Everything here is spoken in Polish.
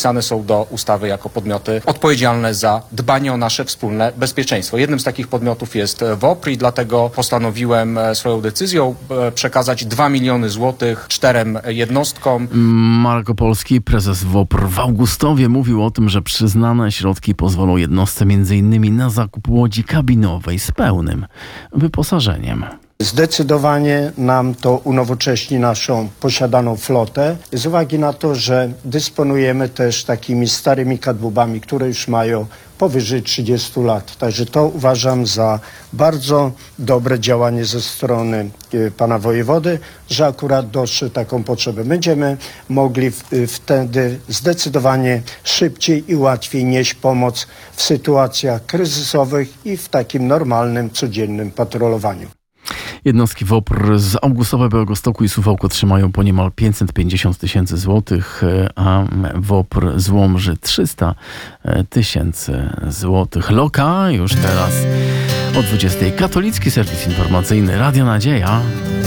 wpisane są do ustawy jako podmioty odpowiedzialne za dbanie o nasze wspólne bezpieczeństwo. Jednym z takich podmiotów jest WOPR i dlatego postanowiłem swoją decyzją przekazać 2 miliony złotych 4 jednostkom. Marek Opolski, prezes WOPR w Augustowie, mówił o tym, że przyznane środki pozwolą jednostce m.in. na zakup łodzi kabinowej z pełnym wyposażeniem. Zdecydowanie nam to unowocześni naszą posiadaną flotę z uwagi na to, że dysponujemy też takimi starymi kadłubami, które już mają powyżej 30 lat. Także to uważam za bardzo dobre działanie ze strony pana wojewody, że akurat dostrzegł taką potrzebę. Będziemy mogli wtedy zdecydowanie szybciej i łatwiej nieść pomoc w sytuacjach kryzysowych i w takim normalnym, codziennym patrolowaniu. Jednostki WOPR z Augustowa, Białegostoku i Suwałk otrzymają po niemal 550 tysięcy złotych, a WOPR z Łomży 300 tysięcy złotych. Loka już teraz o 20:00. Katolicki serwis informacyjny Radio Nadzieja.